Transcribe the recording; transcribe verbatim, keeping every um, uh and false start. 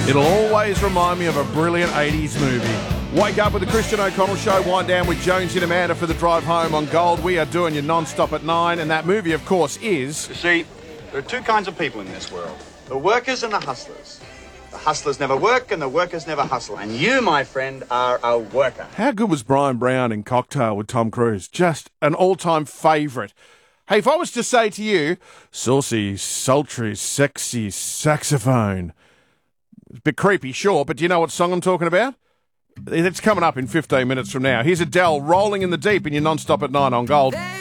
It'll always remind me of a brilliant eighties movie. Wake up with the Christian O'Connell Show, wind down with Jonesy and Amanda for the drive home on Gold. We are doing you non-stop at nine, and that movie, of course, is... You see, there are two kinds of people in this world. The workers and the hustlers. The hustlers never work and the workers never hustle. And you, my friend, are a worker. How good was Brian Brown in Cocktail with Tom Cruise? Just an all-time favourite. Hey, if I was to say to you, saucy, sultry, sexy saxophone... It's a bit creepy, sure, but do you know what song I'm talking about? It's coming up in fifteen minutes from now. Here's Adele rolling in the deep in your non-stop at nine on Gold.